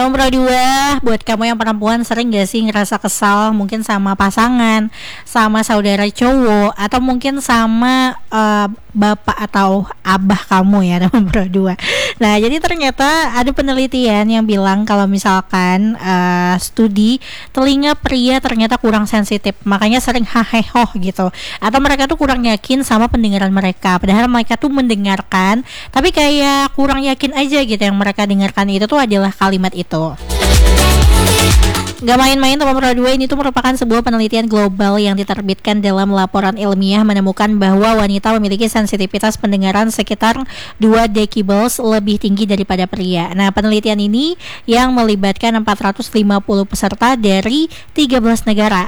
Tahun berdua, buat kamu yang perempuan sering gak sih ngerasa kesal mungkin sama pasangan, sama saudara cowok, atau mungkin sama bapak atau abah kamu ya tahun berdua. Nah, jadi ternyata ada penelitian yang bilang kalau misalkan studi telinga pria ternyata kurang sensitif, makanya sering haheho gitu. Atau mereka tuh kurang yakin sama pendengaran mereka. Padahal mereka tuh mendengarkan, tapi kayak kurang yakin aja gitu yang mereka dengarkan itu tuh adalah kalimat itu. Gak main-main teman berdua, ini tuh merupakan sebuah penelitian global yang diterbitkan dalam laporan ilmiah menemukan bahwa wanita memiliki sensitivitas pendengaran sekitar 2 decibels lebih tinggi daripada pria. Nah, penelitian ini yang melibatkan 450 peserta dari 13 negara.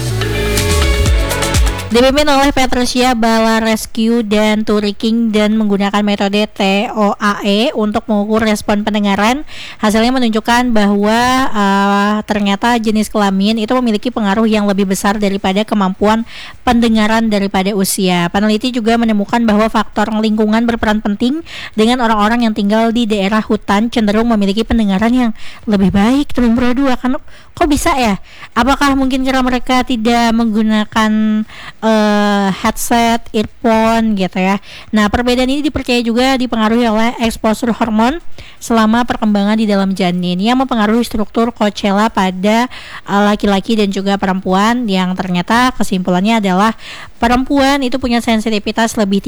Dipimpin oleh Patricia Balarescu dan Turi King dan menggunakan metode TOAE untuk mengukur respon pendengaran. Hasilnya menunjukkan bahwa ternyata jenis kelamin itu memiliki pengaruh yang lebih besar daripada kemampuan pendengaran daripada usia. Peneliti juga menemukan bahwa faktor lingkungan berperan penting, dengan orang-orang yang tinggal di daerah hutan cenderung memiliki pendengaran yang lebih baik. Teman berdua kan, kok bisa ya? Apakah mungkin karena mereka tidak menggunakan headset, earphone gitu ya. Nah, perbedaan ini dipercaya juga dipengaruhi oleh eksposur hormon selama perkembangan di dalam janin yang mempengaruhi struktur Coachella pada laki-laki dan juga perempuan, yang ternyata kesimpulannya adalah perempuan itu punya sensitivitas lebih